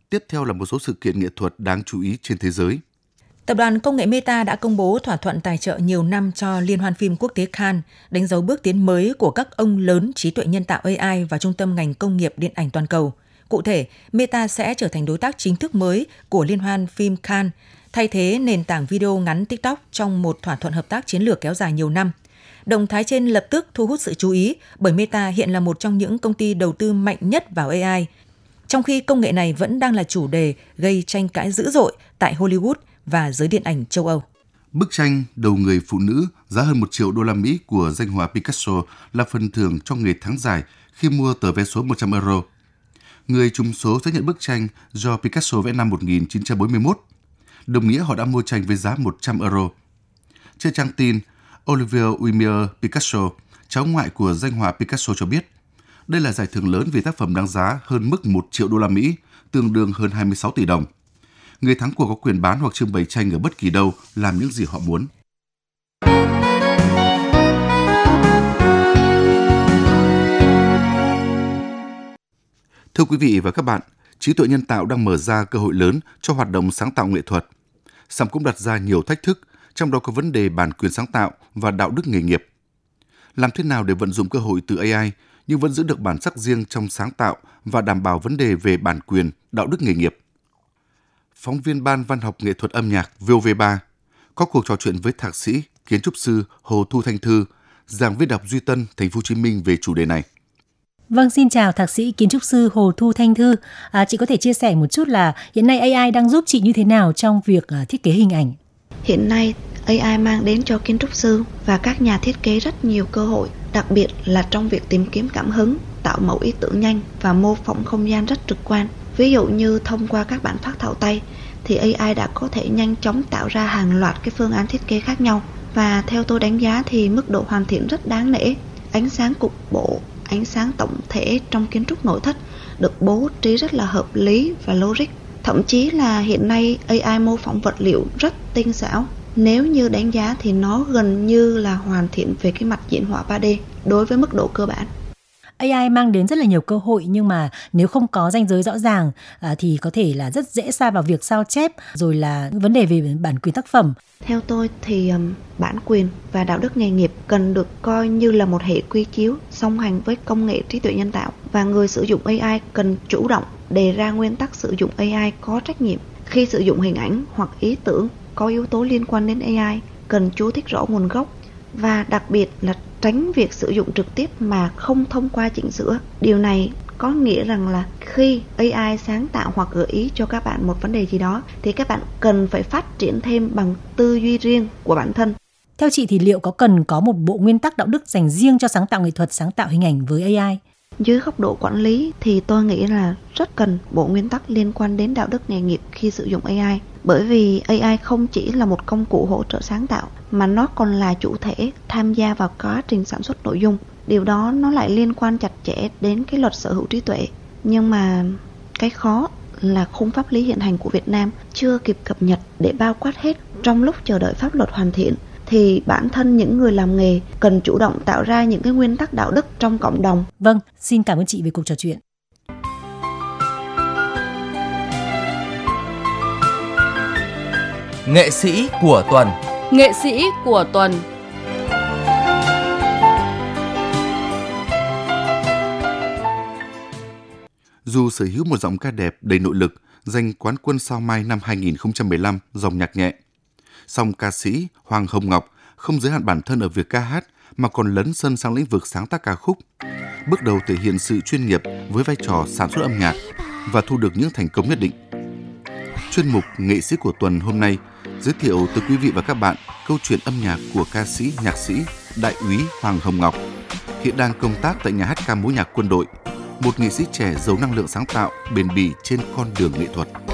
Tiếp theo là một số sự kiện nghệ thuật đáng chú ý trên thế giới. Tập đoàn công nghệ Meta đã công bố thỏa thuận tài trợ nhiều năm cho Liên hoan phim quốc tế Cannes, đánh dấu bước tiến mới của các ông lớn trí tuệ nhân tạo AI và trung tâm ngành công nghiệp điện ảnh toàn cầu. Cụ thể, Meta sẽ trở thành đối tác chính thức mới của Liên hoan phim Cannes, thay thế nền tảng video ngắn TikTok trong một thỏa thuận hợp tác chiến lược kéo dài nhiều năm. Động thái trên lập tức thu hút sự chú ý bởi Meta hiện là một trong những công ty đầu tư mạnh nhất vào AI, trong khi công nghệ này vẫn đang là chủ đề gây tranh cãi dữ dội tại Hollywood và giới điện ảnh châu Âu. Bức tranh Đầu người phụ nữ giá hơn 1 triệu đô la Mỹ của danh họa Picasso là phần thưởng cho người thắng giải khi mua tờ vé số 100 euro. Người trúng số sẽ nhận bức tranh do Picasso vẽ năm 1941, đồng nghĩa họ đã mua tranh với giá 100 euro. Trên trang tin, Olivier Wimier Picasso, cháu ngoại của danh họa Picasso cho biết, đây là giải thưởng lớn vì tác phẩm đáng giá hơn mức 1 triệu đô la Mỹ, tương đương hơn 26 tỷ đồng. Người thắng cuộc có quyền bán hoặc trưng bày tranh ở bất kỳ đâu, làm những gì họ muốn. Thưa quý vị và các bạn, trí tuệ nhân tạo đang mở ra cơ hội lớn cho hoạt động sáng tạo nghệ thuật. Song cũng đặt ra nhiều thách thức, trong đó có vấn đề bản quyền sáng tạo và đạo đức nghề nghiệp. Làm thế nào để vận dụng cơ hội từ AI nhưng vẫn giữ được bản sắc riêng trong sáng tạo và đảm bảo vấn đề về bản quyền, đạo đức nghề nghiệp? Phóng viên Ban Văn học Nghệ thuật âm nhạc VOV3 có cuộc trò chuyện với thạc sĩ, kiến trúc sư Hồ Thu Thanh Thư, giảng viên Đại học Duy Tân, Thành phố Hồ Chí Minh về chủ đề này. Vâng, xin chào thạc sĩ kiến trúc sư Hồ Thu Thanh Thư. Chị có thể chia sẻ một chút là hiện nay AI đang giúp chị như thế nào trong việc thiết kế hình ảnh? Hiện nay, AI mang đến cho kiến trúc sư và các nhà thiết kế rất nhiều cơ hội, đặc biệt là trong việc tìm kiếm cảm hứng, tạo mẫu ý tưởng nhanh và mô phỏng không gian rất trực quan. Ví dụ như thông qua các bản phác thảo tay, thì AI đã có thể nhanh chóng tạo ra hàng loạt cái phương án thiết kế khác nhau. Và theo tôi đánh giá thì mức độ hoàn thiện rất đáng nể. Ánh sáng cục bộ, ánh sáng tổng thể trong kiến trúc nội thất được bố trí rất là hợp lý và logic. Thậm chí là hiện nay AI mô phỏng vật liệu rất tinh xảo. Nếu như đánh giá thì nó gần như là hoàn thiện về cái mặt diễn họa 3D đối với mức độ cơ bản. AI mang đến rất là nhiều cơ hội, nhưng mà nếu không có ranh giới rõ ràng thì có thể là rất dễ sa vào việc sao chép, rồi là vấn đề về bản quyền tác phẩm. Theo tôi thì bản quyền và đạo đức nghề nghiệp cần được coi như là một hệ quy chiếu song hành với công nghệ trí tuệ nhân tạo, và người sử dụng AI cần chủ động đề ra nguyên tắc sử dụng AI có trách nhiệm. Khi sử dụng hình ảnh hoặc ý tưởng có yếu tố liên quan đến AI, cần chú thích rõ nguồn gốc và đặc biệt là tránh việc sử dụng trực tiếp mà không thông qua chỉnh sửa. Điều này có nghĩa rằng là khi AI sáng tạo hoặc gợi ý cho các bạn một vấn đề gì đó thì các bạn cần phải phát triển thêm bằng tư duy riêng của bản thân. Theo chị thì liệu có cần có một bộ nguyên tắc đạo đức dành riêng cho sáng tạo nghệ thuật, sáng tạo hình ảnh với AI? Dưới góc độ quản lý thì tôi nghĩ là rất cần bộ nguyên tắc liên quan đến đạo đức nghề nghiệp khi sử dụng AI. Bởi vì AI không chỉ là một công cụ hỗ trợ sáng tạo mà nó còn là chủ thể tham gia vào quá trình sản xuất nội dung. Điều đó nó lại liên quan chặt chẽ đến cái luật sở hữu trí tuệ. Nhưng mà cái khó là khung pháp lý hiện hành của Việt Nam chưa kịp cập nhật để bao quát hết. Trong lúc chờ đợi pháp luật hoàn thiện thì bản thân những người làm nghề cần chủ động tạo ra những cái nguyên tắc đạo đức trong cộng đồng. Vâng, xin cảm ơn chị về cuộc trò chuyện. Nghệ sĩ của tuần. Nghệ sĩ của tuần. Dù sở hữu một giọng ca đẹp đầy nội lực, giành quán quân sao Mai năm 2015 dòng nhạc nhẹ, song ca sĩ Hoàng Hồng Ngọc không giới hạn bản thân ở việc ca hát mà còn lấn sân sang lĩnh vực sáng tác ca khúc. Bước đầu thể hiện sự chuyên nghiệp với vai trò sản xuất âm nhạc và thu được những thành công nhất định. Chuyên mục Nghệ sĩ của tuần hôm nay giới thiệu tới quý vị và các bạn câu chuyện âm nhạc của ca sĩ, nhạc sĩ Đại úy Hoàng Hồng Ngọc, hiện đang công tác tại nhà hát ca mối nhạc quân đội, một nghệ sĩ trẻ giàu năng lượng sáng tạo, bền bỉ trên con đường nghệ thuật.